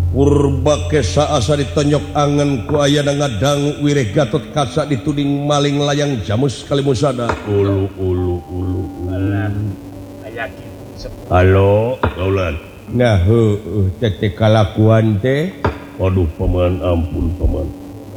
Purba kesa asa ditonyok angen ku ayana ngadang wireh Gatot Kaca dituding maling layang jamus kalimusada. Ulu. Halo, kaulan. Nah, teh kalakuan teh. Waduh, paman, ampun paman.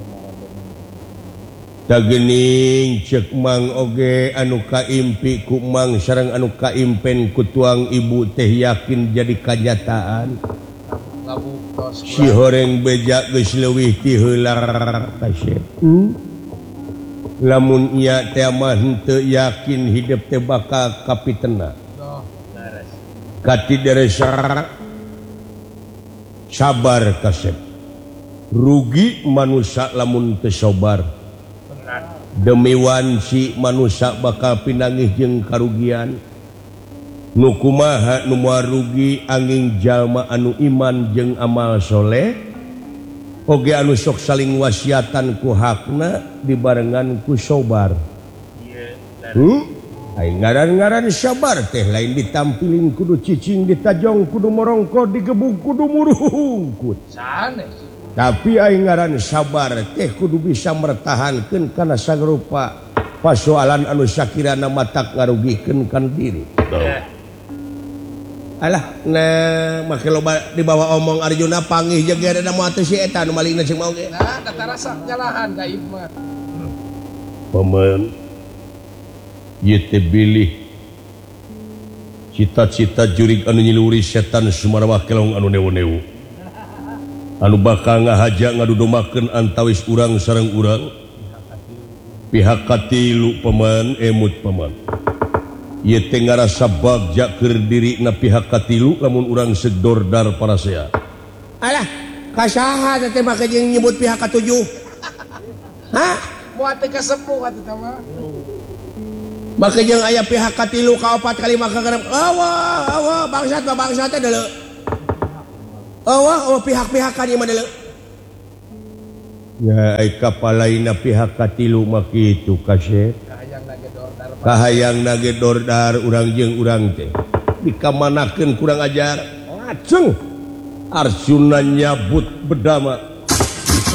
Dagening cek mang oge anu kaimpi ku mang sareng anu kaimpen ku tuang ibu teh yakin jadi kanyataan. Si horeng beja geus leuwih ti heula kasep. Lamun ieu teh mah henteu yakin hidup teh bakal kapitena. Kati deresa sabar kasep. Rugi manusia lamun teu sabar. Demi wansi manusia bakal pinangih jeung karugian. Nu kumaha nu moal rugi angin jalma anu iman jeung amal soleh oge anu sok saling wasiatan ku hakna dibarengan ku sabar. Aing ngaran-ngaran sabar teh lain ditampilin kudu cicing ditajong kudu morongko digebuk kudu muruhungkut. Sanes. Tapi aing ngaran sabar teh kudu bisa mertahankeun kana sagrupa pasoalan anu sakirana matak ngarugikeun kan diri. Alah, nah make loba di bawah omong Arjuna panggih jeung gereda moal teu si eta nu malingna ceuk mah oge. Nah, da rasa jalahan gaib mah. Paman ieu teh bilih cita-cita jurig anu nyiluri setan sumarawah kelong anu neu-neu. Anu bakal ngahaja ngadudumakeun antawis urang sareng urang. Pihak katilu paman emut paman. Ieu teh ngarasa bagja keur dirina pihak katilu lamun urang segdordar parasea. Alah, kasaha teh make jeung nyebut pihak katujuh? Hah? Moal teh kasepuh atuh teh mah. Make jeung aya pihak katilu kaopat kalima kagenep. Eueuh, bangsat teh deuleu. Pihak-pihakan ieu mah deuleu. Ya, ai kapalaina pihak katilu mah kitu kasep. Kahayang nage dordar urang jeung urang teh dikamanakeun kurang ajar ngajeng Arjuna nyabut bedama